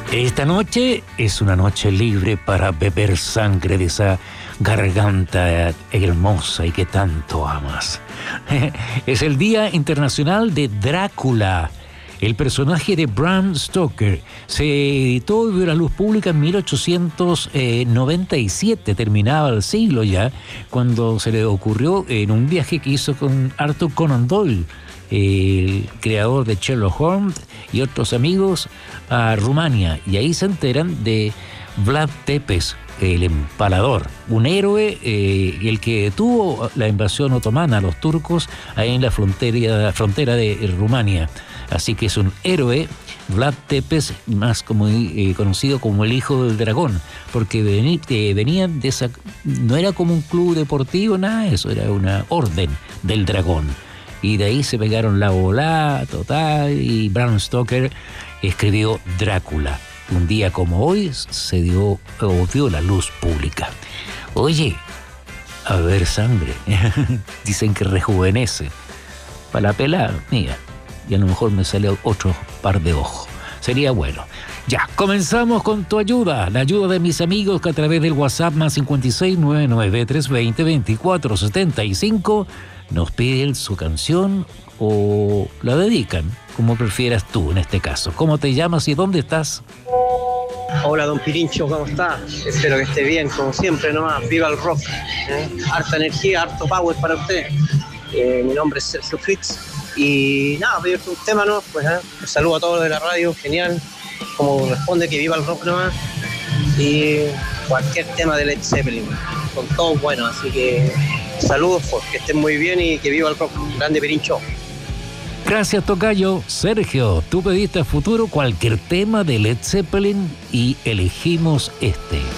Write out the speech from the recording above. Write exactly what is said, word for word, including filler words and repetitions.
Esta noche es una noche libre para beber sangre de esa garganta hermosa y que tanto amas. Es el Día Internacional de Drácula. El personaje de Bram Stoker se editó y vio la luz pública en mil ochocientos noventa y siete, terminaba el siglo ya, cuando se le ocurrió en un viaje que hizo con Arthur Conan Doyle, el creador de Sherlock Holmes y otros amigos, a Rumania, y ahí se enteran de Vlad Tepes, el empalador, un héroe, eh, el que detuvo la invasión otomana a los turcos ahí en la frontera, frontera de Rumania. Así que es un héroe, Vlad Tepes, más como, eh, conocido como el Hijo del Dragón, porque vení, eh, venían de esa, no era como un club deportivo, nada de eso, era una orden del dragón. Y de ahí se pegaron la volada total y Bram Stoker escribió Drácula. Un día como hoy se dio o vio la luz pública. Oye, a ver sangre, dicen que rejuvenece. Para la pelada, mira, y a lo mejor me sale otro par de ojos. Sería bueno. Ya, comenzamos con tu ayuda, la ayuda de mis amigos que a través del WhatsApp más cinco seis nueve nueve tres dos cero dos cuatro siete cinco nos piden su canción o la dedican, como prefieras tú en este caso. ¿Cómo te llamas y dónde estás? Hola, don Pirincho, ¿cómo está? Espero que esté bien, como siempre nomás. Viva el rock, ¿eh? Harta energía, harto power para usted. Eh, mi nombre es Sergio Fritz y nada, pedirte un tema, ¿no? Pues, ¿eh? Un saludo a todos de la radio, genial. Como corresponde, que viva el rock nomás. Y cualquier tema de Led Zeppelin, con todos buenos, así que saludos, pues, que estén muy bien y que viva el rock. Grande Pirincho. Gracias, tocayo. Sergio, tú pediste a futuro cualquier tema de Led Zeppelin y elegimos este.